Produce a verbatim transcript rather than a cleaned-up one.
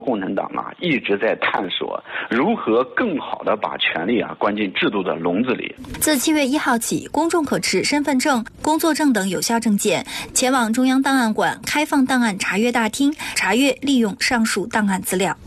共产党啊一直在探索如何更好地把权力啊关进制度的笼子里。 自七月一号起，公众可持身份证、工作证等有效证件前往中央档案馆开放档案查阅大厅查阅利用上述档案资料。